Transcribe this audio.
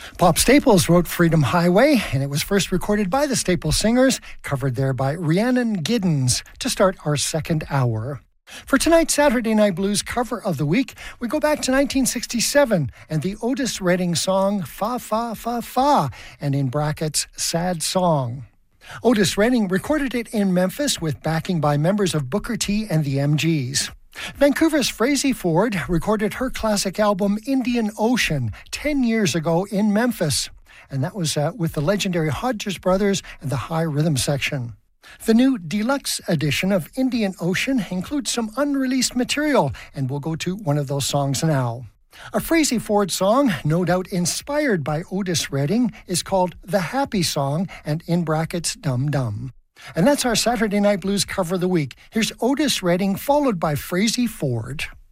Pop Staples wrote Freedom Highway, and it was first recorded by the Staples Singers, covered there by Rhiannon Giddens to start our second hour. For tonight's Saturday Night Blues cover of the week, we go back to 1967 and the Otis Redding song Fa Fa Fa Fa, and in brackets, Sad Song. Otis Redding recorded it in Memphis with backing by members of Booker T and the MGs. Vancouver's Frazey Ford recorded her classic album Indian Ocean 10 years ago in Memphis, and that was with the legendary Hodges Brothers and the High Rhythm Section. The new deluxe edition of Indian Ocean includes some unreleased material, and we'll go to one of those songs now. A Frazey Ford song, no doubt inspired by Otis Redding, is called The Happy Song, and in brackets, Dum Dum. And that's our Saturday Night Blues cover of the week. Here's Otis Redding, followed by Frazey Ford.